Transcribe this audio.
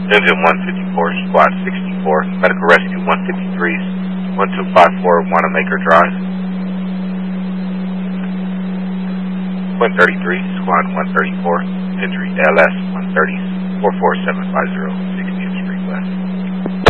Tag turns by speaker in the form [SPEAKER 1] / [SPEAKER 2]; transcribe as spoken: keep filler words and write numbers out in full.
[SPEAKER 1] Engine one fifty-four, Squad sixty-four, Medical Rescue one fifty-three, one two five four, Wanamaker Drive. one thirty-three, Squad one thirty-four, Injury L S one thirty, four four seven five zero, sixtieth Street West.